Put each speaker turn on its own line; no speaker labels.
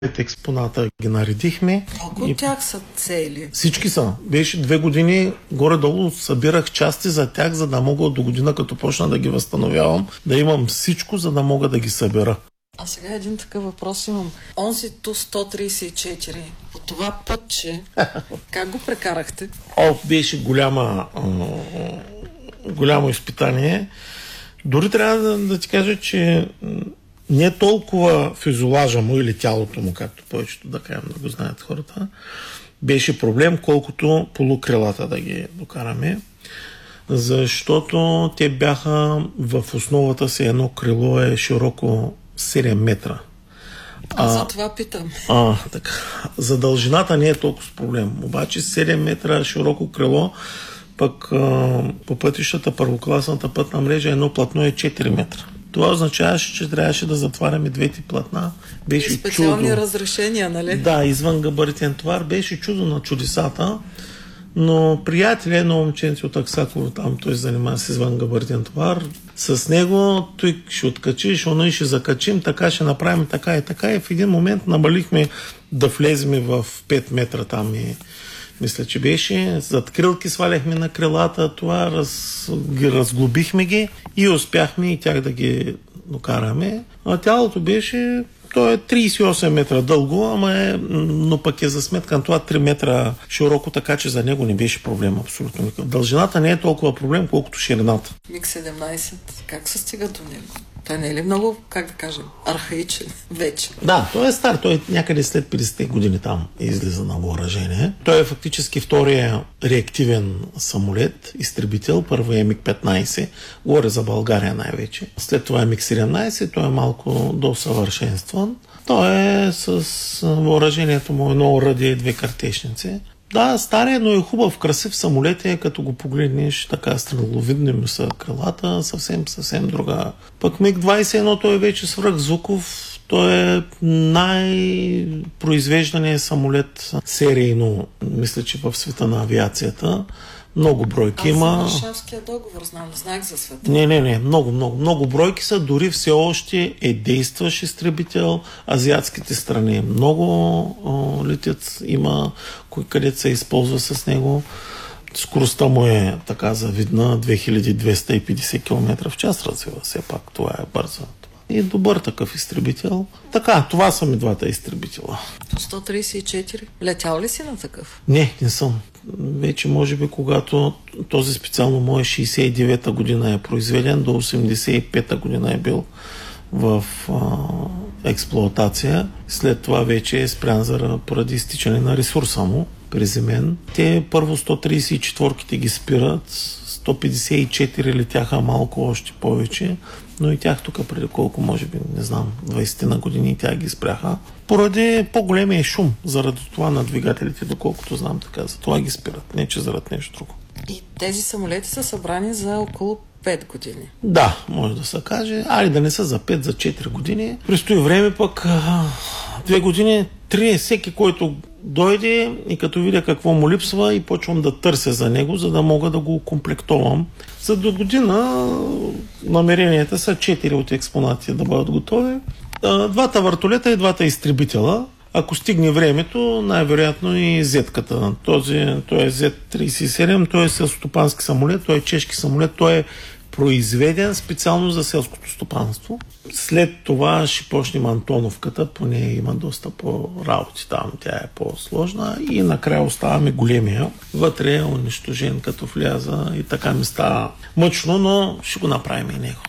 експоната ги наредихме.
Колко от тях са цели?
Всички са. Беше 2 години, горе-долу събирах части за тях, за да мога до година, като почна да ги възстановявам, да имам всичко, за да мога да ги събера.
А сега един такъв въпрос имам. Онзи Ту-134, по това пътче, как го прекарахте?
Беше голямо изпитание. Дори трябва да ти кажа, че не толкова фюзелажа му или тялото му, както повечето да кажем, да го знаят хората, беше проблем, колкото полукрилата да ги докараме, защото те бяха в основата си, едно крило е широко 7 метра.
За това питам.
Така. За дължината не е толкова проблем, обаче 7 метра широко крило, пък по пътищата, първокласната пътна мрежа, едно платно е 4 метра. Това означаваше, че трябваше да затваряме двете платна. Беше
специални
чудо.
Разрешения, нали?
Да, извън габаритен товар. Беше чудо на чудесата, но приятели, едно момченце от Аксаково, там той се занимава с извън габаритен товар. С него той ще откачиш, оно ще закачим, така ще направим така и така. И в един момент набалихме да влеземе в 5 метра там и мисля, че беше. Зад крилки сваляхме на крилата, това разглобихме ги и успяхме и тях да ги докараме. А тялото беше, то е 38 метра дълго, но пък е за сметка на това 3 метра широко, така че за него не беше проблем абсолютно никакъв. Дължината не е толкова проблем, колкото ширината.
МиГ-17, как се стига до него? Той не е ли много, как да кажем, архаичен вече?
Да, той е стар. Той някъде след 50 години там излиза на въоръжение. Той е фактически втория реактивен самолет, изтребител. Първо е МиГ-15, говоря за България най-вече. След това е МиГ-17, той е малко досъвършенстван. Той е с въоръжението му едно оръдие и 2 картечници. Да, стария, но е хубав, красив самолет е, като го погледнеш, така стреловидни му са крилата, съвсем друга. Пък МиГ-21 той е вече свръхзвуков, той е най-произвежданият самолет серийно, мисля, че в света на авиацията. Много бройки има.
За Варшавския договор знам, не знаех за света.
Не, много бройки са, дори все още е действащ изтребител. Азиатските страни много летят, има където се използва с него. Скоростта му е така завидна, 2250 км в час развива, все пак това е бързо. И добър такъв изтребител. Така, това са ми двата изтребителя.
134. Летял ли си на такъв?
Не съм. Вече може би когато този специално мой 69-та година е произведен, до 85-та година е бил в експлоатация. След това вече е спрян поради изтичане на ресурса му, приземен. Те първо 134-ките ги спират, 154 летяха малко още повече, но и тях тук преди колко, може би, не знам, 20 на години тях ги спряха. Поради по-големия шум, заради това на двигателите, доколкото знам така, за това ги спират, не че заради нещо друго.
И тези самолети са събрани за около 5 години.
Да, може да се каже. Да не са за 5, за 4 години. Престои време пък 2 години, 3, всеки, който дойде и като видя какво му липсва и почвам да търся за него, за да мога да го комплектовам. За до година намеренията са 4 от експонати да бъдат готови. 2 вертолета и 2 изтребителя. Ако стигне времето, най-вероятно и Z-ката. Той е Z-37, той е селскостопански самолет, той е чешки самолет, той е произведен специално за селското стопанство. След това ще почнем Антоновката, поне има доста по-работи там, тя е по-сложна и накрая оставаме големия. Вътре е унищожен като вляза и така ми става мъчно, но ще го направим и него.